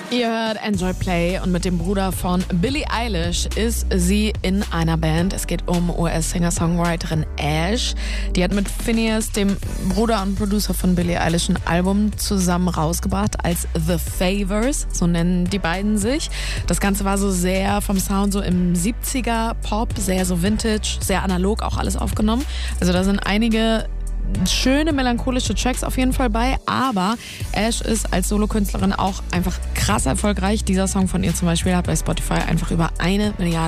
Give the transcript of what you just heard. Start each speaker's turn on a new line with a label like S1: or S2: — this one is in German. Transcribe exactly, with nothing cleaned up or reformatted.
S1: Ihr hört Enjoy Play und mit dem Bruder von Billie Eilish ist sie in einer Band. Es geht um U S-Singer-Songwriterin Ash. Die hat mit Finneas, dem Bruder und Producer von Billie Eilish, ein Album zusammen rausgebracht als The Favors, so nennen die beiden sich. Das Ganze war so sehr vom Sound so im siebziger Pop, sehr so Vintage, sehr analog auch alles aufgenommen. Also da sind einige schöne melancholische Tracks auf jeden Fall bei, aber Ash ist als Solokünstlerin auch einfach krass erfolgreich. Dieser Song von ihr zum Beispiel hat bei Spotify einfach über eine Milliarde